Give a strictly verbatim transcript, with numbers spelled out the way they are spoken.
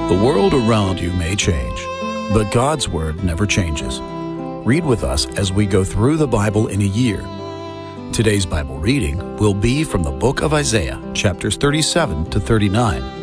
The world around you may change, but God's Word never changes. Read with us as we go through the Bible in a year. Today's Bible reading will be from the book of Isaiah, chapters thirty-seven to thirty-nine.